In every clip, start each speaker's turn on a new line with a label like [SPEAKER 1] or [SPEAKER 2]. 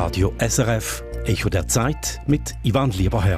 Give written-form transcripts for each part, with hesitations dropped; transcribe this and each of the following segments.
[SPEAKER 1] Radio SRF, Echo der Zeit mit Ivan Lieberherr.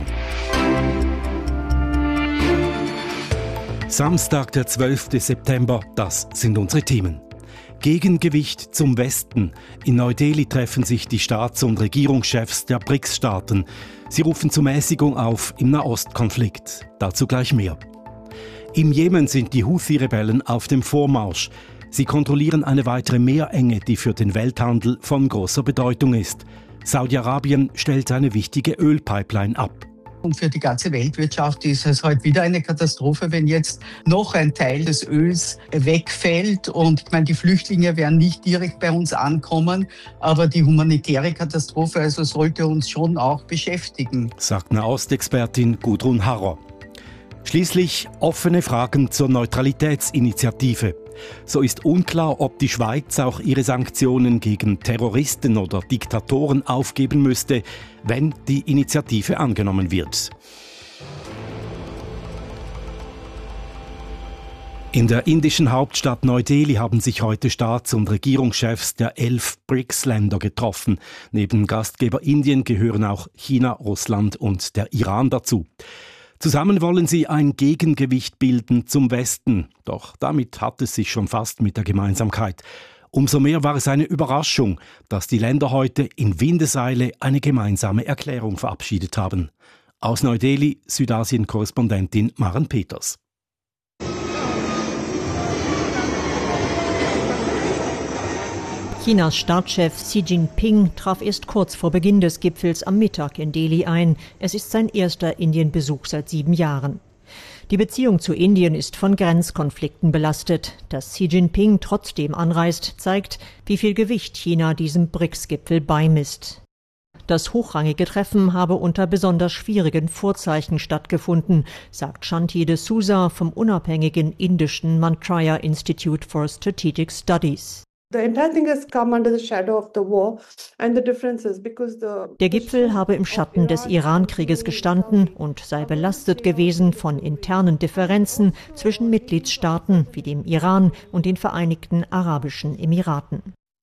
[SPEAKER 1] Samstag, der 12. September, das sind unsere Themen. Gegengewicht zum Westen. In Neu-Delhi treffen sich die Staats- und Regierungschefs der BRICS-Staaten. Sie rufen zur Mäßigung auf im Nahostkonflikt. Dazu gleich mehr. Im Jemen sind die Houthi-Rebellen auf dem Vormarsch. Sie kontrollieren eine weitere Meerenge, die für den Welthandel von großer Bedeutung ist. Saudi-Arabien stellt eine wichtige Ölpipeline ab.
[SPEAKER 2] Und für die ganze Weltwirtschaft ist es heute wieder eine Katastrophe, wenn jetzt noch ein Teil des Öls wegfällt. Und ich meine, die Flüchtlinge werden nicht direkt bei uns ankommen, aber die humanitäre Katastrophe sollte uns schon auch beschäftigen,
[SPEAKER 1] sagt Nahostexpertin Gudrun Harrer. Schließlich offene Fragen zur Neutralitätsinitiative. So ist unklar, ob die Schweiz auch ihre Sanktionen gegen Terroristen oder Diktatoren aufgeben müsste, wenn die Initiative angenommen wird. In der indischen Hauptstadt Neu-Delhi haben sich heute Staats- und Regierungschefs der 11 BRICS-Länder getroffen. Neben Gastgeber Indien gehören auch China, Russland und der Iran dazu. Zusammen wollen sie ein Gegengewicht bilden zum Westen. Doch damit hat es sich schon fast mit der Gemeinsamkeit. Umso mehr war es eine Überraschung, dass die Länder heute in Windeseile eine gemeinsame Erklärung verabschiedet haben. Aus Neu-Delhi, Südasien-Korrespondentin Maren Peters.
[SPEAKER 3] Chinas Staatschef Xi Jinping traf erst kurz vor Beginn des Gipfels am Mittag in Delhi ein. Es ist sein erster Indienbesuch seit 7 Jahren. Die Beziehung zu Indien ist von Grenzkonflikten belastet. Dass Xi Jinping trotzdem anreist, zeigt, wie viel Gewicht China diesem BRICS-Gipfel beimisst. Das hochrangige Treffen habe unter besonders schwierigen Vorzeichen stattgefunden, sagt Shanti de Souza vom unabhängigen indischen Mantraya Institute for Strategic Studies.
[SPEAKER 4] Der
[SPEAKER 3] Gipfel habe im Schatten des Iran-Krieges gestanden und sei belastet gewesen von internen Differenzen zwischen Mitgliedstaaten wie dem Iran und den Vereinigten Arabischen Emiraten.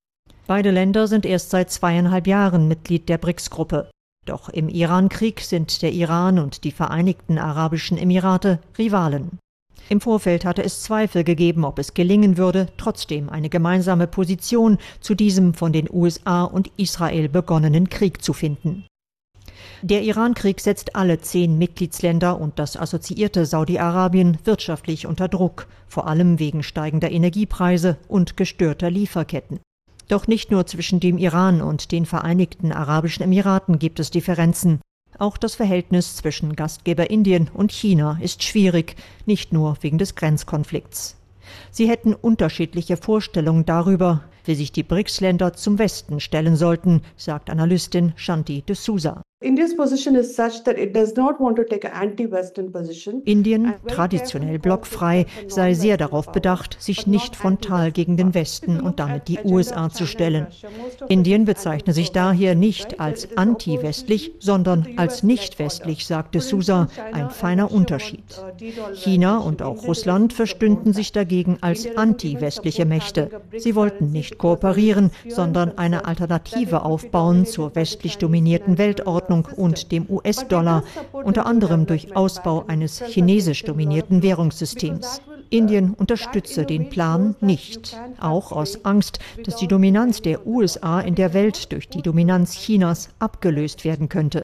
[SPEAKER 3] Beide Länder sind erst seit 2,5 Jahren Mitglied der BRICS-Gruppe. Doch im Iran-Krieg sind der Iran und die Vereinigten Arabischen Emirate Rivalen. Im Vorfeld hatte es Zweifel gegeben, ob es gelingen würde, trotzdem eine gemeinsame Position zu diesem von den USA und Israel begonnenen Krieg zu finden. Der Iran-Krieg setzt alle 10 Mitgliedsländer und das assoziierte Saudi-Arabien wirtschaftlich unter Druck, vor allem wegen steigender Energiepreise und gestörter Lieferketten. Doch nicht nur zwischen dem Iran und den Vereinigten Arabischen Emiraten gibt es Differenzen. Auch das Verhältnis zwischen Gastgeber Indien und China ist schwierig, nicht nur wegen des Grenzkonflikts. Sie hätten unterschiedliche Vorstellungen darüber, wie sich die BRICS-Länder zum Westen stellen sollten, sagt Analystin Shanti de Souza.
[SPEAKER 4] India's position is such that it does not want to take an anti-Western position.
[SPEAKER 3] Indien, traditionell blockfrei, sei sehr darauf bedacht, sich nicht frontal gegen den Westen und damit die USA zu stellen. Indien bezeichne sich daher nicht als anti-westlich, sondern als nicht-westlich, sagte Souza, ein feiner Unterschied. China und auch Russland verstünden sich dagegen als anti-westliche Mächte. Sie wollten nicht kooperieren, sondern eine Alternative aufbauen zur westlich dominierten Weltordnung und dem US-Dollar, unter anderem durch Ausbau eines chinesisch dominierten Währungssystems. Indien unterstütze den Plan nicht, auch aus Angst, dass die Dominanz der USA in der Welt durch die Dominanz Chinas abgelöst werden könnte.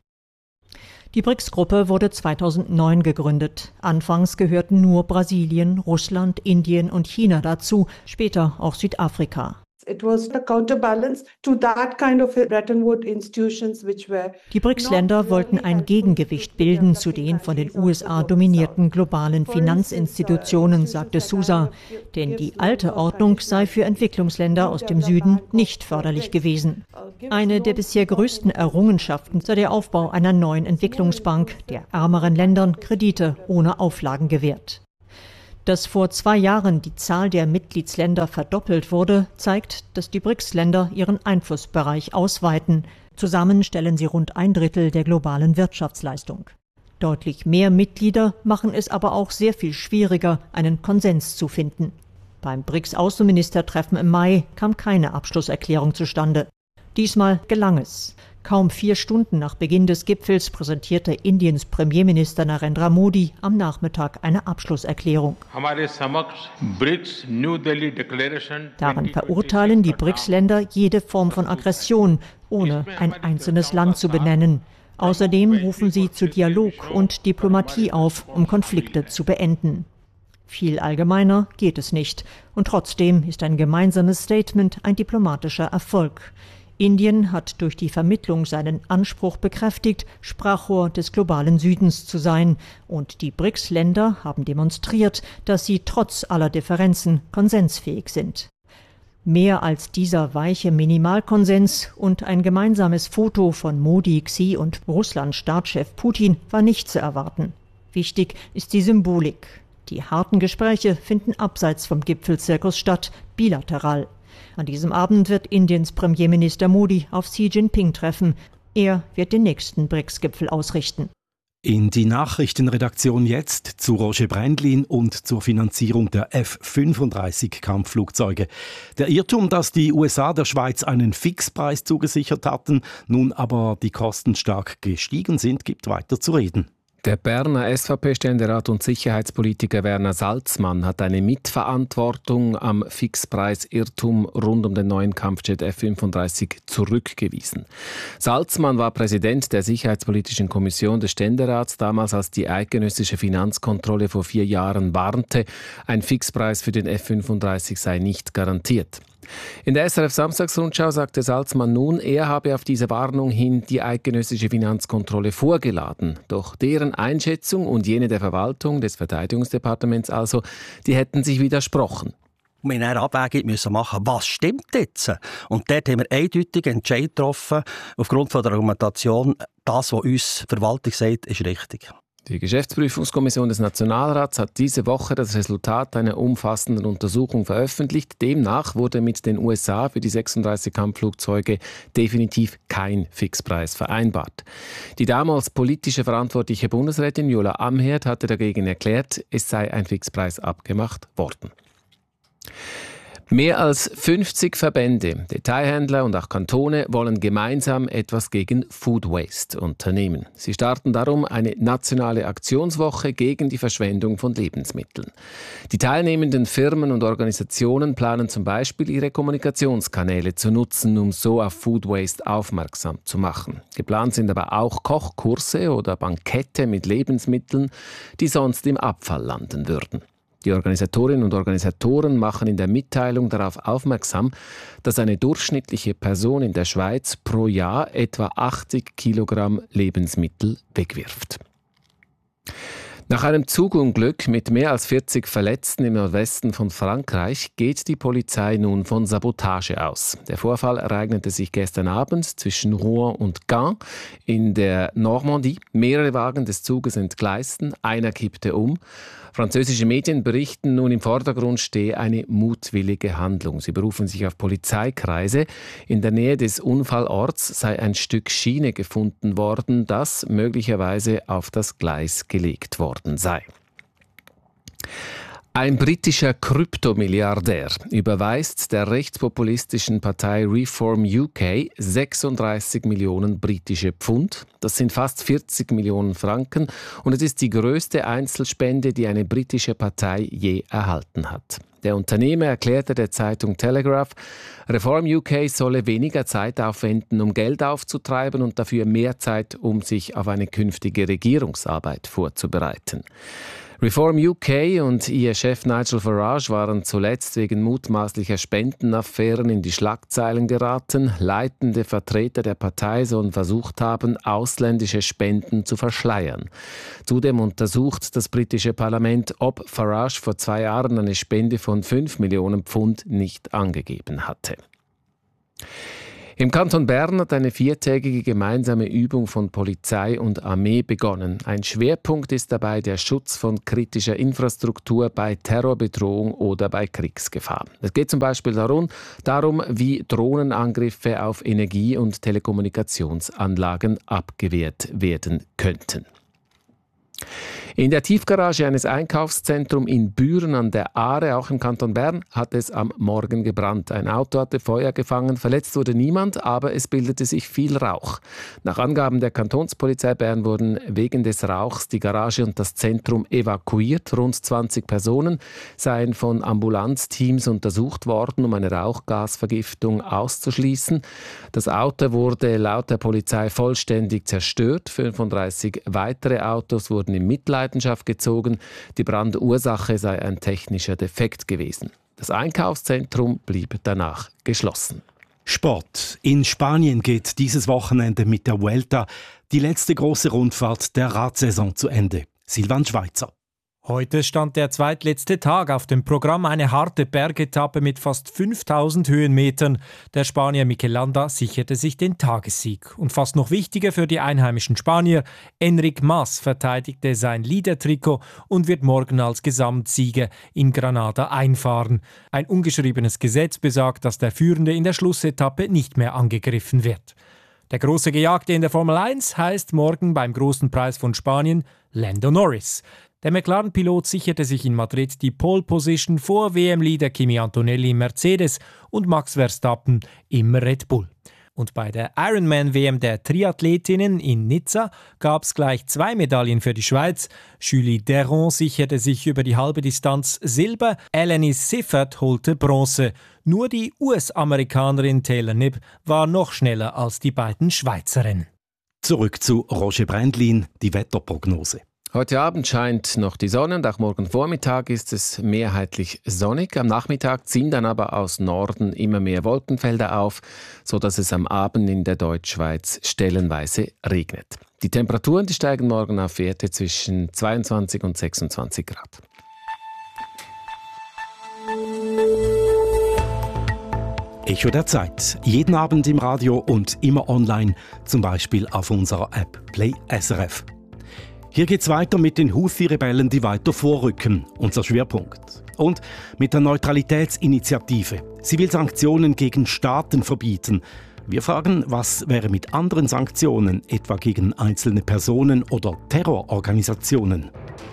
[SPEAKER 3] Die BRICS-Gruppe wurde 2009 gegründet. Anfangs gehörten nur Brasilien, Russland, Indien und China dazu, später auch Südafrika.
[SPEAKER 4] It was a counterbalance to that kind of Bretton Woods institutions which were.
[SPEAKER 3] Die BRICS-Länder wollten ein Gegengewicht bilden zu den von den USA dominierten globalen Finanzinstitutionen, sagte Souza. Denn die alte Ordnung sei für Entwicklungsländer aus dem Süden nicht förderlich gewesen. Eine der bisher größten Errungenschaften sei der Aufbau einer neuen Entwicklungsbank, der ärmeren Ländern Kredite ohne Auflagen gewährt. Dass vor 2 Jahren die Zahl der Mitgliedsländer verdoppelt wurde, zeigt, dass die BRICS-Länder ihren Einflussbereich ausweiten. Zusammen stellen sie rund 1/3 der globalen Wirtschaftsleistung. Deutlich mehr Mitglieder machen es aber auch sehr viel schwieriger, einen Konsens zu finden. Beim BRICS-Außenministertreffen im Mai kam keine Abschlusserklärung zustande. Diesmal gelang es. Kaum 4 Stunden nach Beginn des Gipfels präsentierte Indiens Premierminister Narendra Modi am Nachmittag eine Abschlusserklärung. Darin verurteilen die BRICS-Länder jede Form von Aggression, ohne ein einzelnes Land zu benennen. Außerdem rufen sie zu Dialog und Diplomatie auf, um Konflikte zu beenden. Viel allgemeiner geht es nicht. Und trotzdem ist ein gemeinsames Statement ein diplomatischer Erfolg. Indien hat durch die Vermittlung seinen Anspruch bekräftigt, Sprachrohr des globalen Südens zu sein. Und die BRICS-Länder haben demonstriert, dass sie trotz aller Differenzen konsensfähig sind. Mehr als dieser weiche Minimalkonsens und ein gemeinsames Foto von Modi, Xi und Russland-Staatschef Putin war nicht zu erwarten. Wichtig ist die Symbolik. Die harten Gespräche finden abseits vom Gipfelzirkus statt, bilateral. An diesem Abend wird Indiens Premierminister Modi auf Xi Jinping treffen. Er wird den nächsten BRICS-Gipfel ausrichten.
[SPEAKER 1] In die Nachrichtenredaktion jetzt zu Roger Brändlin und zur Finanzierung der F-35-Kampfflugzeuge. Der Irrtum, dass die USA der Schweiz einen Fixpreis zugesichert hatten, nun aber die Kosten stark gestiegen sind, gibt weiter zu reden.
[SPEAKER 5] Der Berner SVP-Ständerat und Sicherheitspolitiker Werner Salzmann hat eine Mitverantwortung am Fixpreis-Irrtum rund um den neuen Kampfjet F-35 zurückgewiesen. Salzmann war Präsident der Sicherheitspolitischen Kommission des Ständerats, damals als die eidgenössische Finanzkontrolle vor 4 Jahren warnte, ein Fixpreis für den F-35 sei nicht garantiert. In der SRF-Samstagsrundschau sagte Salzmann nun, er habe auf diese Warnung hin die eidgenössische Finanzkontrolle vorgeladen. Doch deren Einschätzung und jene der Verwaltung des Verteidigungsdepartements also, die hätten sich widersprochen.
[SPEAKER 6] Wir mussten eine Abwägung machen, was stimmt jetzt? Und dort haben wir eindeutig Entscheid getroffen, aufgrund von der Argumentation, das, was uns die Verwaltung sagt, ist richtig.
[SPEAKER 5] Die Geschäftsprüfungskommission des Nationalrats hat diese Woche das Resultat einer umfassenden Untersuchung veröffentlicht. Demnach wurde mit den USA für die 36 Kampfflugzeuge definitiv kein Fixpreis vereinbart. Die damals politische verantwortliche Bundesrätin Jola Amherd hatte dagegen erklärt, es sei ein Fixpreis abgemacht worden. Mehr als 50 Verbände, Detailhändler und auch Kantone wollen gemeinsam etwas gegen Food Waste unternehmen. Sie starten darum eine nationale Aktionswoche gegen die Verschwendung von Lebensmitteln. Die teilnehmenden Firmen und Organisationen planen zum Beispiel, ihre Kommunikationskanäle zu nutzen, um so auf Food Waste aufmerksam zu machen. Geplant sind aber auch Kochkurse oder Bankette mit Lebensmitteln, die sonst im Abfall landen würden. Die Organisatorinnen und Organisatoren machen in der Mitteilung darauf aufmerksam, dass eine durchschnittliche Person in der Schweiz pro Jahr etwa 80 Kilogramm Lebensmittel wegwirft. Nach einem Zugunglück mit mehr als 40 Verletzten im Nordwesten von Frankreich geht die Polizei nun von Sabotage aus. Der Vorfall ereignete sich gestern Abend zwischen Rouen und Caen in der Normandie. Mehrere Wagen des Zuges entgleisten, einer kippte um. Französische Medien berichten nun, im Vordergrund stehe eine mutwillige Handlung. Sie berufen sich auf Polizeikreise. In der Nähe des Unfallorts sei ein Stück Schiene gefunden worden, das möglicherweise auf das Gleis gelegt worden sei. Ein britischer Kryptomilliardär überweist der rechtspopulistischen Partei Reform UK 36 Millionen britische Pfund. Das sind fast 40 Millionen Franken und es ist die größte Einzelspende, die eine britische Partei je erhalten hat. Der Unternehmer erklärte der Zeitung Telegraph, Reform UK solle weniger Zeit aufwenden, um Geld aufzutreiben und dafür mehr Zeit, um sich auf eine künftige Regierungsarbeit vorzubereiten. Reform UK und ihr Chef Nigel Farage waren zuletzt wegen mutmaßlicher Spendenaffären in die Schlagzeilen geraten. Leitende Vertreter der Partei sollen versucht haben, ausländische Spenden zu verschleiern. Zudem untersucht das britische Parlament, ob Farage vor 2 Jahren eine Spende von 5 Millionen Pfund nicht angegeben hatte. Im Kanton Bern hat eine 4-tägige gemeinsame Übung von Polizei und Armee begonnen. Ein Schwerpunkt ist dabei der Schutz von kritischer Infrastruktur bei Terrorbedrohung oder bei Kriegsgefahr. Es geht zum Beispiel darum, wie Drohnenangriffe auf Energie- und Telekommunikationsanlagen abgewehrt werden könnten. In der Tiefgarage eines Einkaufszentrums in Büren an der Aare, auch im Kanton Bern, hat es am Morgen gebrannt. Ein Auto hatte Feuer gefangen, verletzt wurde niemand, aber es bildete sich viel Rauch. Nach Angaben der Kantonspolizei Bern wurden wegen des Rauchs die Garage und das Zentrum evakuiert. Rund 20 Personen seien von Ambulanzteams untersucht worden, um eine Rauchgasvergiftung auszuschließen. Das Auto wurde laut der Polizei vollständig zerstört. 35 weitere Autos wurden in Mitleidenschaft gezogen. Die Brandursache sei ein technischer Defekt gewesen. Das Einkaufszentrum blieb danach geschlossen.
[SPEAKER 1] Sport. In Spanien geht dieses Wochenende mit der Vuelta die letzte große Rundfahrt der Radsaison zu Ende. Silvan Schweizer.
[SPEAKER 7] Heute stand der zweitletzte Tag auf dem Programm, eine harte Bergetappe mit fast 5000 Höhenmetern. Der Spanier Mikel Landa sicherte sich den Tagessieg. Und fast noch wichtiger für die einheimischen Spanier, Enric Mas verteidigte sein Leader-Trikot und wird morgen als Gesamtsieger in Granada einfahren. Ein ungeschriebenes Gesetz besagt, dass der Führende in der Schlussetappe nicht mehr angegriffen wird. Der große Gejagte in der Formel 1 heißt morgen beim großen Preis von Spanien Lando Norris. Der McLaren-Pilot sicherte sich in Madrid die Pole-Position vor WM-Leader Kimi Antonelli im Mercedes und Max Verstappen im Red Bull. Und bei der Ironman-WM der Triathletinnen in Nizza gab es gleich 2 Medaillen für die Schweiz. Julie Deron sicherte sich über die halbe Distanz Silber, Eleni Siffert holte Bronze. Nur die US-Amerikanerin Taylor Knibb war noch schneller als die beiden Schweizerinnen.
[SPEAKER 1] Zurück zu Roger Brändlin, die Wetterprognose.
[SPEAKER 5] Heute Abend scheint noch die Sonne und auch morgen Vormittag ist es mehrheitlich sonnig. Am Nachmittag ziehen dann aber aus Norden immer mehr Wolkenfelder auf, sodass es am Abend in der Deutschschweiz stellenweise regnet. Die Temperaturen steigen morgen auf Werte zwischen 22 und 26 Grad.
[SPEAKER 1] Echo der Zeit. Jeden Abend im Radio und immer online, zum Beispiel auf unserer App Play SRF. Hier geht's weiter mit den Houthi-Rebellen, die weiter vorrücken, unser Schwerpunkt. Und mit der Neutralitätsinitiative. Sie will Sanktionen gegen Staaten verbieten. Wir fragen, was wäre mit anderen Sanktionen, etwa gegen einzelne Personen oder Terrororganisationen?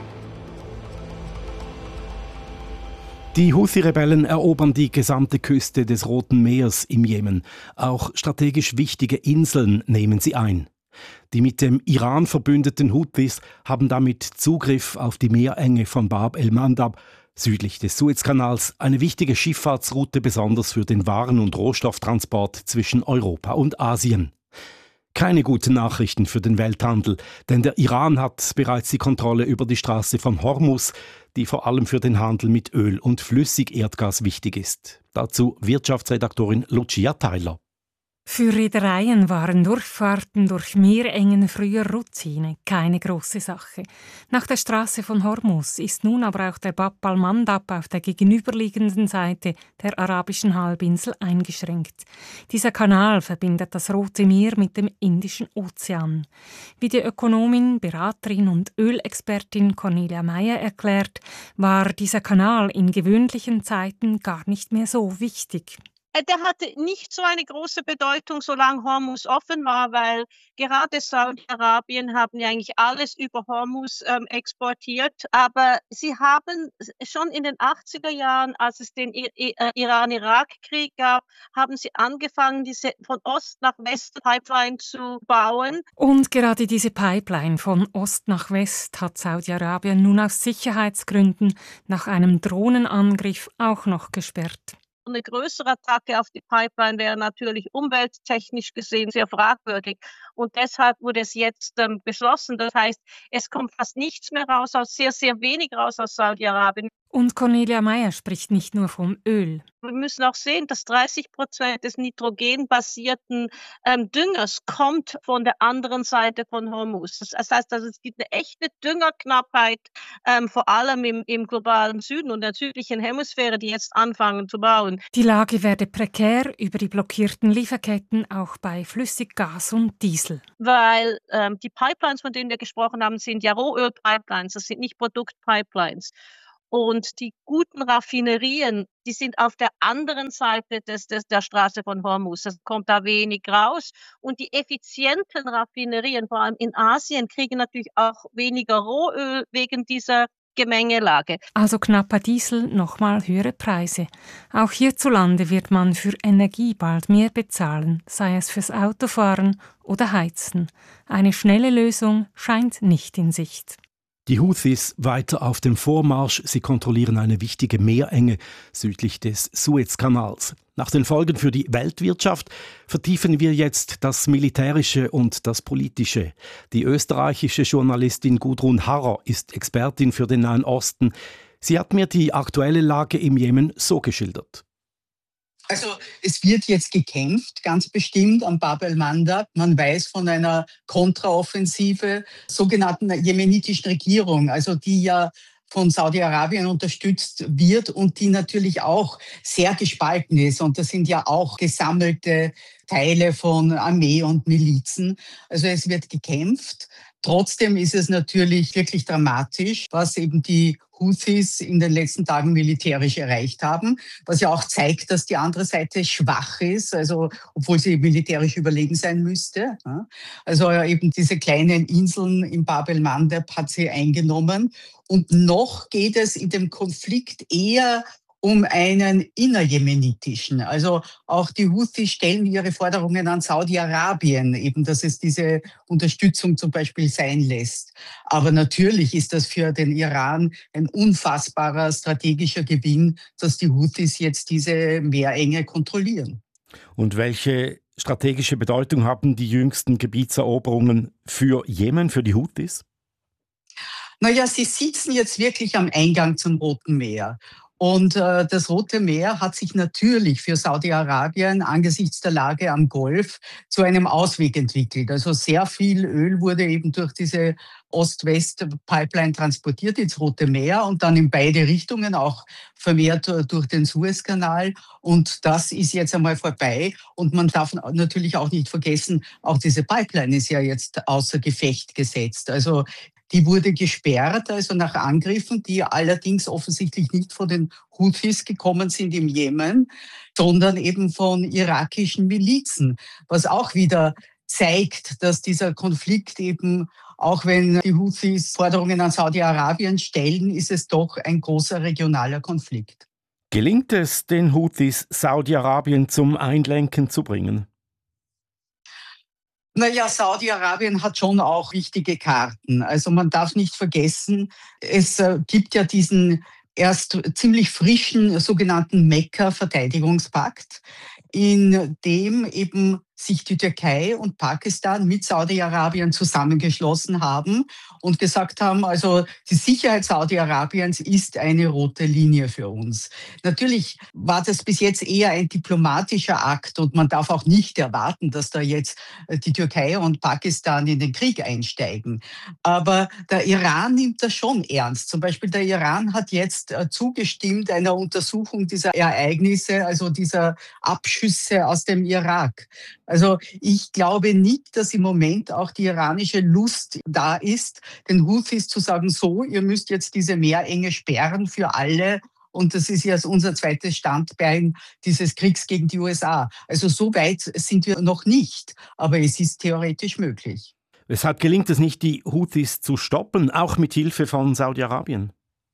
[SPEAKER 1] Die Houthi-Rebellen erobern die gesamte Küste des Roten Meers im Jemen. Auch strategisch wichtige Inseln nehmen sie ein. Die mit dem Iran verbündeten Houthis haben damit Zugriff auf die Meerenge von Bab el-Mandab, südlich des Suezkanals, eine wichtige Schifffahrtsroute besonders für den Waren- und Rohstofftransport zwischen Europa und Asien. Keine guten Nachrichten für den Welthandel, denn der Iran hat bereits die Kontrolle über die Straße von Hormuz, die vor allem für den Handel mit Öl und Flüssigerdgas wichtig ist. Dazu Wirtschaftsredaktorin Lucia Theiler.
[SPEAKER 8] Für Reedereien waren Durchfahrten durch Meerengen früher Routine, keine große Sache. Nach der Straße von Hormuz ist nun aber auch der Bab al-Mandab auf der gegenüberliegenden Seite der arabischen Halbinsel eingeschränkt. Dieser Kanal verbindet das Rote Meer mit dem Indischen Ozean. Wie die Ökonomin, Beraterin und Ölexpertin Cornelia Meyer erklärt, war dieser Kanal in gewöhnlichen Zeiten gar nicht mehr so wichtig.
[SPEAKER 9] Der hatte nicht so eine große Bedeutung, solange Hormuz offen war, weil gerade Saudi-Arabien haben ja eigentlich alles über Hormuz exportiert. Aber sie haben schon in den 80er Jahren, als es den Iran-Irak-Krieg gab, haben sie angefangen, diese von Ost nach West Pipeline zu bauen.
[SPEAKER 8] Und gerade diese Pipeline von Ost nach West hat Saudi-Arabien nun aus Sicherheitsgründen nach einem Drohnenangriff auch noch gesperrt.
[SPEAKER 9] Eine größere Attacke auf die Pipeline wäre natürlich umwelttechnisch gesehen sehr fragwürdig. Und deshalb wurde es jetzt beschlossen. Das heißt, es kommt fast nichts mehr raus, sehr, sehr wenig raus aus Saudi-Arabien.
[SPEAKER 8] Und Cornelia Meyer spricht nicht nur vom Öl.
[SPEAKER 9] Wir müssen auch sehen, dass 30% des nitrogenbasierten Düngers kommt von der anderen Seite von Hormuz. Das heißt, also, es gibt eine echte Düngerknappheit, vor allem im globalen Süden und der südlichen Hemisphäre, die jetzt anfangen zu bauen.
[SPEAKER 8] Die Lage werde prekär über die blockierten Lieferketten auch bei Flüssiggas und Diesel.
[SPEAKER 9] Weil die Pipelines, von denen wir gesprochen haben, sind ja Rohölpipelines, das sind nicht Produktpipelines. Und die guten Raffinerien, die sind auf der anderen Seite der Straße von Hormuz. Das kommt da wenig raus. Und die effizienten Raffinerien, vor allem in Asien, kriegen natürlich auch weniger Rohöl wegen dieser Gemengelage.
[SPEAKER 8] Also knapper Diesel, nochmal höhere Preise. Auch hierzulande wird man für Energie bald mehr bezahlen, sei es fürs Autofahren oder Heizen. Eine schnelle Lösung scheint nicht in Sicht.
[SPEAKER 1] Die Houthis weiter auf dem Vormarsch. Sie kontrollieren eine wichtige Meerenge südlich des Suezkanals. Nach den Folgen für die Weltwirtschaft vertiefen wir jetzt das Militärische und das Politische. Die österreichische Journalistin Gudrun Harrer ist Expertin für den Nahen Osten. Sie hat mir die aktuelle Lage im Jemen so geschildert.
[SPEAKER 2] Also es wird jetzt gekämpft, ganz bestimmt am Bab el-Mandab. Man weiß von einer Kontraoffensive sogenannten jemenitischen Regierung, also die ja von Saudi-Arabien unterstützt wird und die natürlich auch sehr gespalten ist. Und das sind ja auch gesammelte Teile von Armee und Milizen. Also es wird gekämpft. Trotzdem ist es natürlich wirklich dramatisch, was eben die Houthis in den letzten Tagen militärisch erreicht haben, was ja auch zeigt, dass die andere Seite schwach ist, also obwohl sie militärisch überlegen sein müsste. Also eben diese kleinen Inseln im Bab el-Mandab hat sie eingenommen. Und noch geht es in dem Konflikt eher um einen innerjemenitischen. Also auch die Houthis stellen ihre Forderungen an Saudi-Arabien, eben dass es diese Unterstützung zum Beispiel sein lässt. Aber natürlich ist das für den Iran ein unfassbarer strategischer Gewinn, dass die Houthis jetzt diese Meerenge kontrollieren.
[SPEAKER 1] Und welche strategische Bedeutung haben die jüngsten Gebietseroberungen für Jemen, für die Houthis?
[SPEAKER 2] Naja, sie sitzen jetzt wirklich am Eingang zum Roten Meer. Und das Rote Meer hat sich natürlich für Saudi-Arabien angesichts der Lage am Golf zu einem Ausweg entwickelt. Also sehr viel Öl wurde eben durch diese Ost-West-Pipeline transportiert ins Rote Meer und dann in beide Richtungen, auch vermehrt durch den Suezkanal. Und das ist jetzt einmal vorbei. Und man darf natürlich auch nicht vergessen, auch diese Pipeline ist ja jetzt außer Gefecht gesetzt. Also die wurde gesperrt, also nach Angriffen, die allerdings offensichtlich nicht von den Houthis gekommen sind im Jemen, sondern eben von irakischen Milizen, was auch wieder zeigt, dass dieser Konflikt eben, auch wenn die Houthis Forderungen an Saudi-Arabien stellen, ist es doch ein großer regionaler Konflikt.
[SPEAKER 1] Gelingt es den Houthis, Saudi-Arabien zum Einlenken zu bringen?
[SPEAKER 2] Naja, Saudi-Arabien hat schon auch wichtige Karten. Also man darf nicht vergessen, es gibt ja diesen erst ziemlich frischen sogenannten Mekka-Verteidigungspakt, in dem eben sich die Türkei und Pakistan mit Saudi-Arabien zusammengeschlossen haben und gesagt haben, also die Sicherheit Saudi-Arabiens ist eine rote Linie für uns. Natürlich war das bis jetzt eher ein diplomatischer Akt und man darf auch nicht erwarten, dass da jetzt die Türkei und Pakistan in den Krieg einsteigen. Aber der Iran nimmt das schon ernst. Zum Beispiel der Iran hat jetzt zugestimmt einer Untersuchung dieser Ereignisse, also dieser Abschüsse aus dem Irak. Also ich glaube nicht, dass im Moment auch die iranische Lust da ist, den Houthis zu sagen, so, ihr müsst jetzt diese Meerenge sperren für alle. Und das ist jetzt unser zweites Standbein dieses Kriegs gegen die USA. Also so weit sind wir noch nicht, aber es ist theoretisch möglich.
[SPEAKER 1] Weshalb gelingt es nicht, die Houthis zu stoppen, auch mit Hilfe von Saudi-Arabien?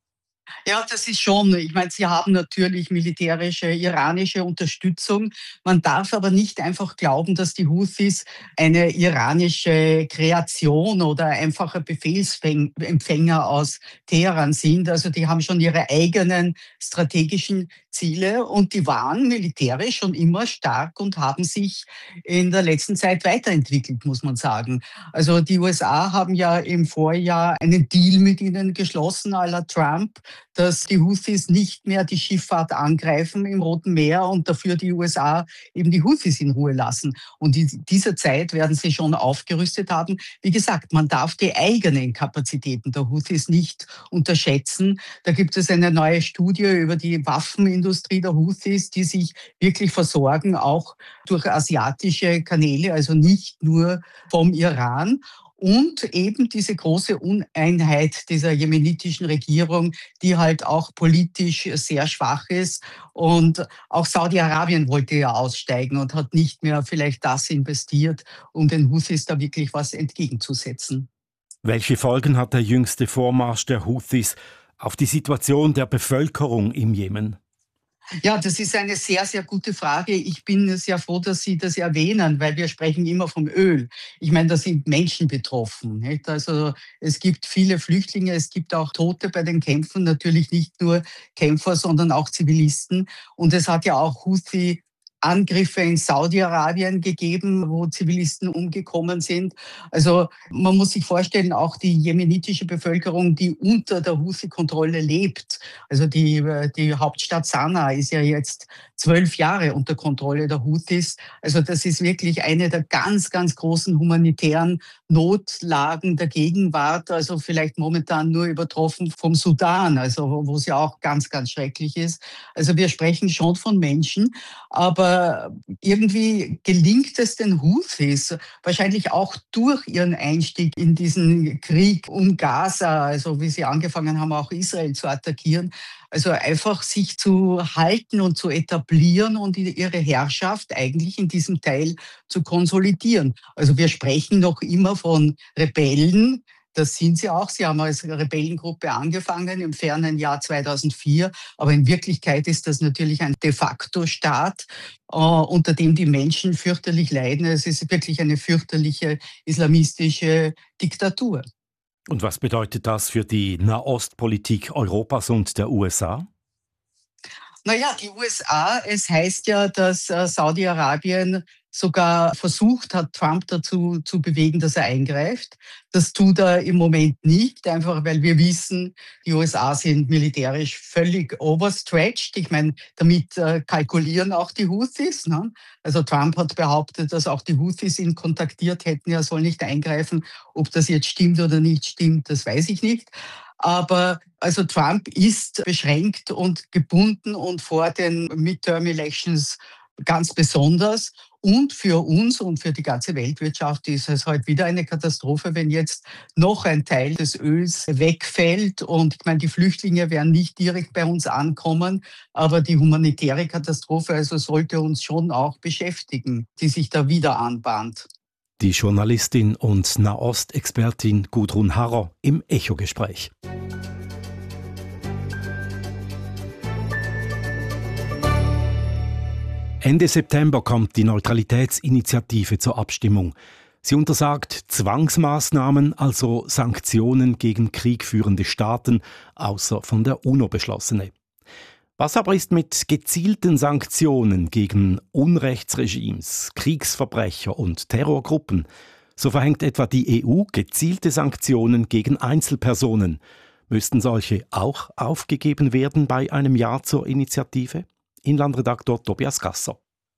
[SPEAKER 2] Ja, das ist schon. Ich meine, sie haben natürlich militärische iranische Unterstützung. Man darf aber nicht einfach glauben, dass die Houthis eine iranische Kreation oder einfacher Befehlsempfänger aus Teheran sind. Also die haben schon ihre eigenen strategischen Ziele und die waren militärisch schon immer stark und haben sich in der letzten Zeit weiterentwickelt, muss man sagen. Also die USA haben ja im Vorjahr einen Deal mit ihnen geschlossen, à la Trump, dass die Houthis nicht mehr die Schifffahrt angreifen im Roten Meer und dafür die USA eben die Houthis in Ruhe lassen. Und in dieser Zeit werden sie schon aufgerüstet haben. Wie gesagt, man darf die eigenen Kapazitäten der Houthis nicht unterschätzen. Da gibt es eine neue Studie über die Waffenindustrie der Houthis, die sich wirklich versorgen, auch durch asiatische Kanäle, also nicht nur vom Iran. und eben diese große Uneinheit dieser jemenitischen Regierung, die halt auch politisch sehr schwach ist. Und auch Saudi-Arabien wollte ja aussteigen und hat nicht mehr vielleicht das investiert, um den Houthis da wirklich was entgegenzusetzen.
[SPEAKER 1] Welche Folgen hat der jüngste Vormarsch der Houthis auf die Situation der Bevölkerung im Jemen?
[SPEAKER 2] Ja, das ist eine sehr, sehr gute Frage. Ich bin sehr froh, dass Sie das erwähnen, weil wir sprechen immer vom Öl. Ich meine, da sind Menschen betroffen. Nicht? Also es gibt viele Flüchtlinge, es gibt auch Tote bei den Kämpfen, natürlich nicht nur Kämpfer, sondern auch Zivilisten. Und es hat ja auch Angriffe in Saudi-Arabien gegeben, wo Zivilisten umgekommen sind. Also man muss sich vorstellen, auch die jemenitische Bevölkerung, die unter der Houthi-Kontrolle lebt. Also die Hauptstadt Sanaa ist ja jetzt 12 Jahre unter Kontrolle der Houthis. Also das ist wirklich eine der ganz, ganz großen humanitären Notlagen der Gegenwart. Also vielleicht momentan nur übertroffen vom Sudan, also wo es ja auch ganz, ganz schrecklich ist. Also wir sprechen schon von Menschen, aber irgendwie gelingt es den Houthis, wahrscheinlich auch durch ihren Einstieg in diesen Krieg um Gaza, also wie sie angefangen haben, auch Israel zu attackieren, also einfach sich zu halten und zu etablieren und ihre Herrschaft eigentlich in diesem Teil zu konsolidieren. Also wir sprechen noch immer von Rebellen. Das sind sie auch. Sie haben als Rebellengruppe angefangen im fernen Jahr 2004. Aber in Wirklichkeit ist das natürlich ein de facto Staat, unter dem die Menschen fürchterlich leiden. Es ist wirklich eine fürchterliche islamistische Diktatur.
[SPEAKER 1] Und was bedeutet das für die Nahostpolitik Europas und der USA?
[SPEAKER 2] Naja, die USA, es heißt ja, dass Saudi-Arabien sogar versucht hat, Trump dazu zu bewegen, dass er eingreift. Das tut er im Moment nicht, einfach weil wir wissen, die USA sind militärisch völlig overstretched. Ich meine, damit kalkulieren auch die Houthis. Ne? Also Trump hat behauptet, dass auch die Houthis ihn kontaktiert hätten, er soll nicht eingreifen. Ob das jetzt stimmt oder nicht stimmt, das weiß ich nicht. Aber also Trump ist beschränkt und gebunden und vor den Midterm-Elections ganz besonders. Und für uns und für die ganze Weltwirtschaft ist es heute wieder eine Katastrophe, wenn jetzt noch ein Teil des Öls wegfällt. Und ich meine, die Flüchtlinge werden nicht direkt bei uns ankommen, aber die humanitäre Katastrophe also sollte uns schon auch beschäftigen, die sich da wieder anbahnt.
[SPEAKER 1] Die Journalistin und Nahost-Expertin Gudrun Harrer im Echo-Gespräch. Ende September kommt die Neutralitätsinitiative zur Abstimmung. Sie untersagt Zwangsmaßnahmen, also Sanktionen gegen kriegführende Staaten, außer von der UNO beschlossene. Was aber ist mit gezielten Sanktionen gegen Unrechtsregimes, Kriegsverbrecher und Terrorgruppen? So verhängt etwa die EU gezielte Sanktionen gegen Einzelpersonen. Müssten solche auch aufgegeben werden bei einem Ja zur Initiative? Inlandredaktor Tobias Gasser.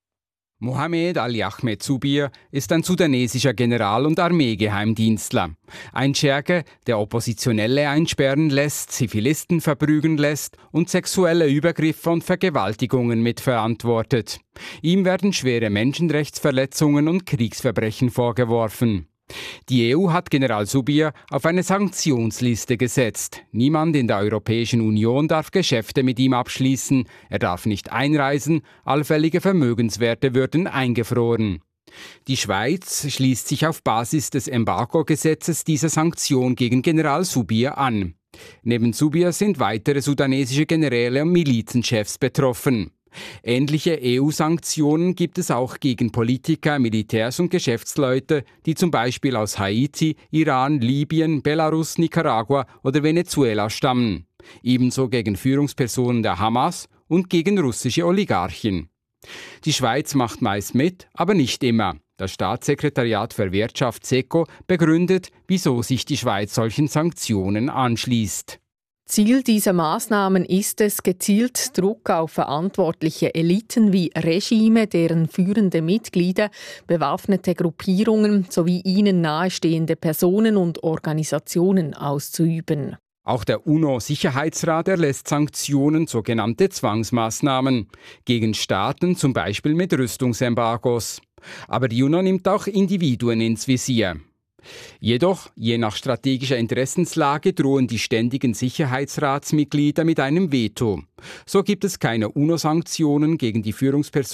[SPEAKER 10] Mohamed Ali-Ahmed Zubir ist ein sudanesischer General- und Armeegeheimdienstler. Ein Scherge, der Oppositionelle einsperren lässt, Zivilisten verprügeln lässt und sexuelle Übergriffe und Vergewaltigungen mitverantwortet. Ihm werden schwere Menschenrechtsverletzungen und Kriegsverbrechen vorgeworfen. Die EU hat General Zubir auf eine Sanktionsliste gesetzt. Niemand in der Europäischen Union darf Geschäfte mit ihm abschließen, er darf nicht einreisen, allfällige Vermögenswerte würden eingefroren. Die Schweiz schließt sich auf Basis des Embargo-Gesetzes dieser Sanktion gegen General Zubir an. Neben Zubir sind weitere sudanesische Generäle und Milizenchefs betroffen. Ähnliche EU-Sanktionen gibt es auch gegen Politiker, Militärs und Geschäftsleute, die zum Beispiel aus Haiti, Iran, Libyen, Belarus, Nicaragua oder Venezuela stammen. Ebenso gegen Führungspersonen der Hamas und gegen russische Oligarchen. Die Schweiz macht meist mit, aber nicht immer. Das Staatssekretariat für Wirtschaft SECO begründet, wieso sich die Schweiz solchen Sanktionen anschließt.
[SPEAKER 11] Ziel dieser Maßnahmen ist es, gezielt Druck auf verantwortliche Eliten wie Regime, deren führende Mitglieder, bewaffnete Gruppierungen sowie ihnen nahestehende Personen und Organisationen auszuüben.
[SPEAKER 10] Auch der UNO-Sicherheitsrat erlässt Sanktionen, sogenannte Zwangsmaßnahmen, gegen Staaten, zum Beispiel mit Rüstungsembargos. Aber die UNO nimmt auch Individuen ins Visier. Jedoch, je nach strategischer Interessenslage, drohen die ständigen Sicherheitsratsmitglieder mit einem Veto. So gibt es keine UNO-Sanktionen gegen die Führungspersonen